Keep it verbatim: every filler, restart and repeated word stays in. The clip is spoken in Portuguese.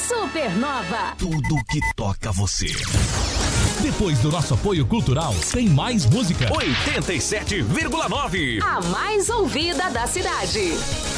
Supernova. Tudo que toca você. Depois do nosso apoio cultural, tem mais música. oitenta e sete vírgula nove. A mais ouvida da cidade.